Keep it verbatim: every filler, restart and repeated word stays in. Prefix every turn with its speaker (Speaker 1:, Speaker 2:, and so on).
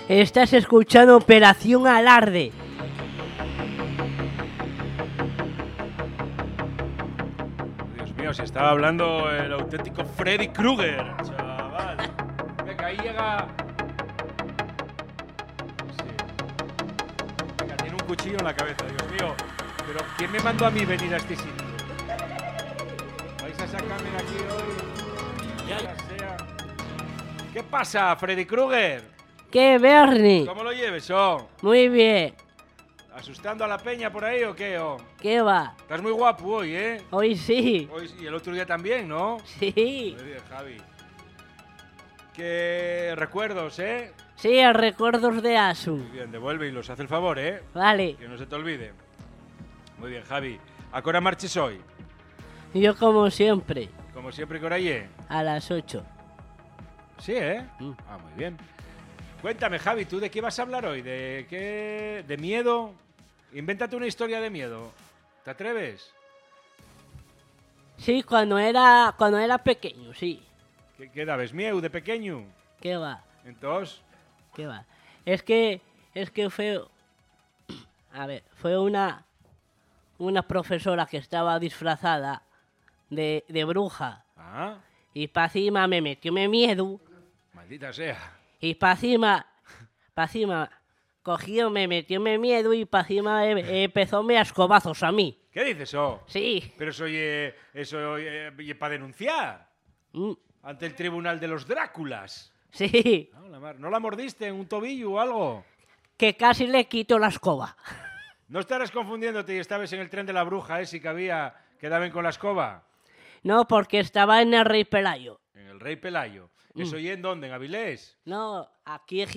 Speaker 1: Estás escuchando Operación Alarde.
Speaker 2: Dios mío, se estaba hablando el auténtico Freddy Krueger, chaval. Venga, ahí llega... Sí. Venga, tiene un cuchillo en la cabeza, Dios mío. Pero ¿quién me mandó a mí venir a este sitio? ¿Vais a sacarme de aquí hoy? Ya sea. ¿Qué pasa, Freddy Krueger?
Speaker 1: ¿Qué, Bernie?
Speaker 2: ¿Cómo lo lleves, oh?
Speaker 1: Muy bien.
Speaker 2: ¿Asustando a la peña por ahí o qué, oh?
Speaker 1: ¿Qué va?
Speaker 2: Estás muy guapo hoy, ¿eh?
Speaker 1: Hoy sí.
Speaker 2: Hoy y el otro día también, ¿no?
Speaker 1: Sí.
Speaker 2: Muy bien, Javi. Qué recuerdos, ¿eh?
Speaker 1: Sí, recuerdos de Asu.
Speaker 2: Muy bien, devuelve y los hace el favor, ¿eh?
Speaker 1: Vale.
Speaker 2: Que no se te olvide. Muy bien, Javi. ¿A qué hora marches hoy?
Speaker 1: Yo como siempre,
Speaker 2: Como siempre, ¿qué hora hay?
Speaker 1: a las ocho.
Speaker 2: Sí, ¿eh?
Speaker 1: Mm.
Speaker 2: Ah, muy bien. Cuéntame, Javi, ¿tú de qué vas a hablar hoy? ¿De qué? ¿De miedo? Invéntate una historia de miedo. ¿Te atreves?
Speaker 1: Sí, cuando era cuando era pequeño, sí.
Speaker 2: ¿Qué, qué dabes miedo de pequeño?
Speaker 1: ¿Qué va?
Speaker 2: Entonces,
Speaker 1: ¿Qué va? Es que es que fue a ver, fue una una profesora que estaba disfrazada de, de bruja
Speaker 2: ah,
Speaker 1: y pa' encima me metió me miedo
Speaker 2: maldita sea.
Speaker 1: y pa' encima pa' encima cogió, me metió me miedo y pa' encima eh, empezó me a escobazos a mí.
Speaker 2: ¿Qué dices, oh?
Speaker 1: Sí.
Speaker 2: Pero eso es eso para denunciar
Speaker 1: Mm,
Speaker 2: ante el tribunal de los Dráculas.
Speaker 1: sí.
Speaker 2: No la, mar- ¿No la mordiste en un tobillo o algo?
Speaker 1: Que casi le quito la escoba.
Speaker 2: ¿No estarás confundiéndote y estabas en el tren de la bruja ese que había que daban con la escoba?
Speaker 1: No, porque estaba en el Rey Pelayo.
Speaker 2: En el Rey Pelayo. ¿Eso y en dónde? ¿En Avilés?
Speaker 1: No, aquí